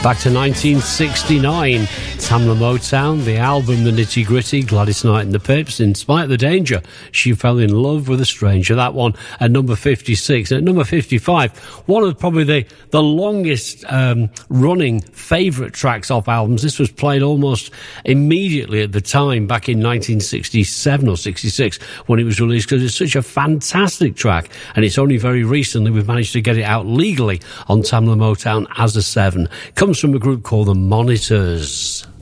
Back to 1969, Tamla Motown, the album The Nitty Gritty, Gladys Knight and the Pips. In spite of the danger, she fell in love with a stranger. That one at number 56. At number 55, one of probably the longest running favourite tracks off albums. This was played almost immediately at the time, back in 1967 or 66 when it was released, because it's such a fantastic track, and it's only very recently we've managed to get it out legally on Tamla Motown as a 7. Comes from a group called the Monitors.